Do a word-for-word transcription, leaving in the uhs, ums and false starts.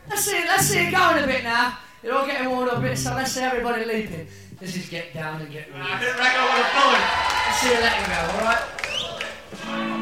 Let's see, let's see it going a bit now. You're all getting warmed up a bit, so let's see everybody leaping. This is get down and get ready. I didn't reckon I would have done it. Let's see you letting go, alright?